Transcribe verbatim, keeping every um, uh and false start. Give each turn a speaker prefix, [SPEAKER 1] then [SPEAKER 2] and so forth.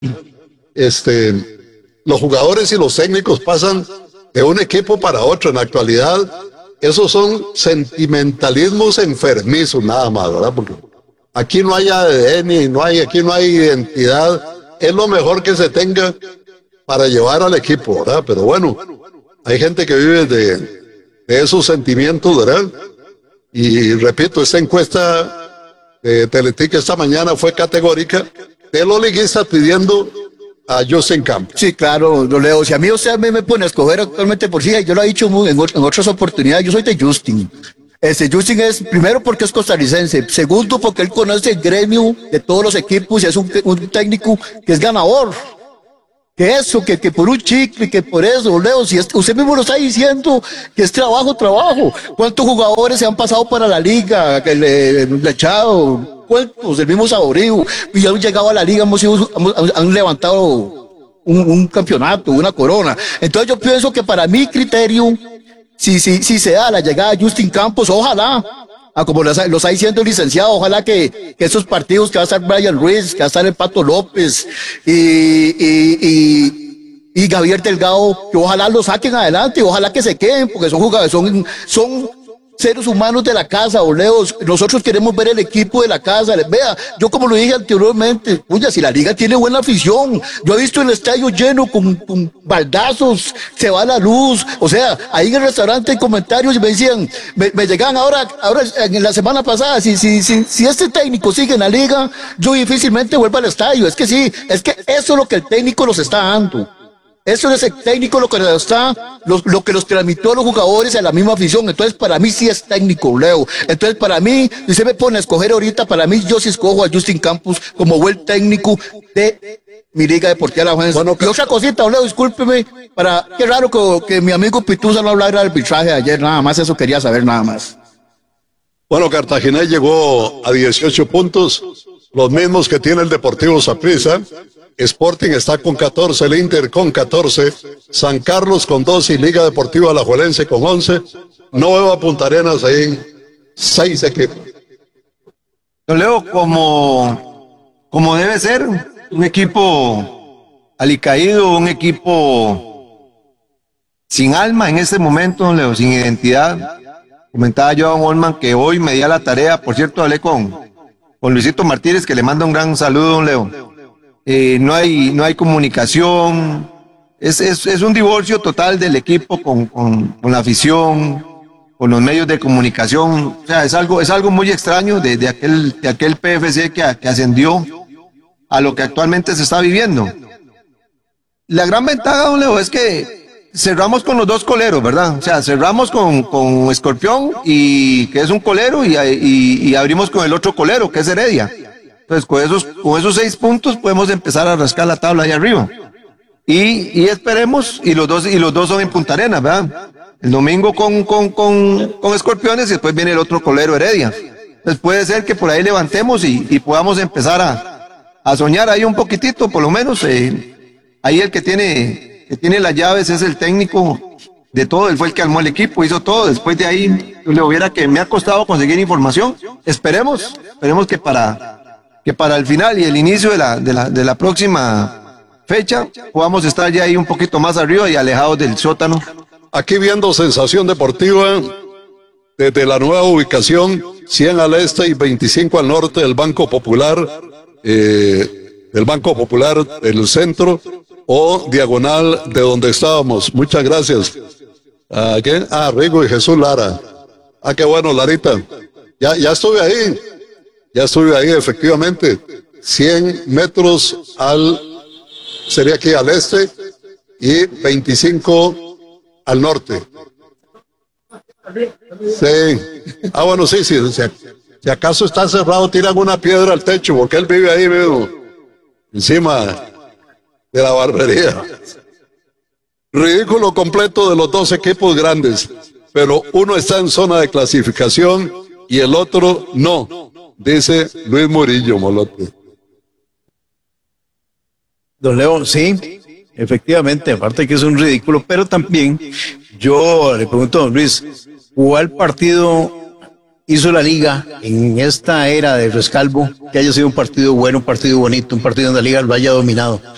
[SPEAKER 1] Este, los jugadores y los técnicos pasan de un equipo para otro. En la actualidad, esos son sentimentalismos enfermizos nada más, ¿verdad? Porque aquí no hay A D N, no hay, aquí no hay identidad. Es lo mejor que se tenga para llevar al equipo, ¿verdad? Pero bueno, hay gente que vive de, de esos sentimientos, ¿verdad? Y repito, esta encuesta de Teletica esta mañana fue categórica de los liguistas pidiendo a Justin Campos.
[SPEAKER 2] Sí, claro, lo leo. Si a mí usted me, me pone a escoger actualmente por sí, yo lo he dicho muy, en, en otras oportunidades, yo soy de Justin. Este Justin es, primero porque es costarricense, segundo porque él conoce el gremio de todos los equipos y es un, un técnico que es ganador. Que eso, que, que por un chicle, que por eso, Leo, si es, usted mismo lo está diciendo, que es trabajo, trabajo. ¿Cuántos jugadores se han pasado para la liga? Que le, le echado, ¿cuántos? El mismo Saborío. Y han llegado a la liga, hemos, hemos, han levantado un, un campeonato, una corona. Entonces yo pienso que para mi criterio, si, si, si se da la llegada de Justin Campos, ojalá, ah, como lo, lo está diciendo el licenciado, ojalá que, que esos partidos que va a estar Brian Ruiz, que va a estar el Pato López y, y, y, y Gabriel Delgado, que ojalá lo saquen adelante, ojalá que se queden, porque son jugadores, son, son seres humanos de la casa, Oleos. Nosotros queremos ver el equipo de la casa. Vea, yo como lo dije anteriormente, puya, si la liga tiene buena afición, yo he visto el estadio lleno con, con baldazos, se va la luz, o sea, ahí en el restaurante hay comentarios y me decían, me, me llegan ahora, ahora en la semana pasada, si, si, si, si este técnico sigue en la liga, yo difícilmente vuelvo al estadio. Es que sí, es que eso es lo que el técnico nos está dando. Eso es el técnico lo que nos está, lo, lo que los transmitió a los jugadores a la misma afición. Entonces, para mí sí es técnico, Leo. Entonces, para mí, si se me pone a escoger ahorita, para mí yo sí escojo a Justin Campos como buen técnico de mi Liga Deportiva La Juventud. Bueno, y otra cosita, Leo, discúlpeme, para, qué raro que, que mi amigo Pituza no hablara del arbitraje de ayer, nada más, eso quería saber nada más.
[SPEAKER 1] Bueno, Cartagena llegó a dieciocho puntos, los mismos que tiene el Deportivo Saprissa. Sporting está con catorce, el Inter con catorce, San Carlos con doce y Liga Deportiva Alajuelense con once. Nueva Punta Arenas ahí, seis equipos.
[SPEAKER 3] Yo leo como, como debe ser, un equipo alicaído, un equipo sin alma en este momento, don Leo, sin identidad. Comentaba yo a don Olman que hoy me di a la tarea, por cierto, hablé con, con Luisito Martínez, que le manda un gran saludo, don Leo. Eh, no hay no hay comunicación, es, es, es un divorcio total del equipo con, con, con la afición, con los medios de comunicación. O sea, es algo es algo muy extraño de, de aquel de aquel P F C que, que ascendió a lo que actualmente se está viviendo. La gran ventaja, don Leo, es que cerramos con los dos coleros, ¿verdad? O sea, cerramos con, con Escorpión, y que es un colero, y, y, y abrimos con el otro colero, que es Heredia. Entonces, con esos, con esos seis puntos podemos empezar a rascar la tabla ahí arriba. Y, y esperemos, y los dos, y los dos son en Punta Arenas, ¿verdad? El domingo con, con, con, con Escorpiones y después viene el otro colero Heredia. Entonces puede ser que por ahí levantemos y, y podamos empezar a, a soñar ahí un poquitito, por lo menos. Eh, ahí el que tiene, que tiene las llaves es el técnico de todo, él fue el que armó el equipo, hizo todo. Después de ahí, yo le hubiera que me ha costado conseguir información. Esperemos, esperemos que para... que para el final y el inicio de la, de la, de la próxima fecha podamos estar ya ahí un poquito más arriba y alejados del sótano.
[SPEAKER 1] Aquí viendo Sensación Deportiva desde la nueva ubicación, cien al este y veinticinco al norte del Banco Popular, eh, del Banco Popular del centro, o diagonal de donde estábamos. Muchas gracias. ¿A qué? Ah, Rigo y Jesús Lara. Ah, qué bueno, Larita. Ya, ya estuve ahí. Ya estuve ahí, efectivamente, cien metros al, sería aquí al este, y veinticinco al norte. Sí. Ah, bueno, sí, sí. Si, si acaso está cerrado, tiran una piedra al techo, porque él vive ahí, vivo, encima de la barbería. Ridículo completo de los dos equipos grandes, pero uno está en zona de clasificación y el otro no. Dice Luis Murillo, Molote.
[SPEAKER 4] Don Leo, sí, efectivamente, aparte que es un ridículo, pero también yo le pregunto a don Luis, ¿cuál partido hizo la liga en esta era de Rescalvo que haya sido un partido bueno, un partido bonito, un partido donde la liga lo haya dominado?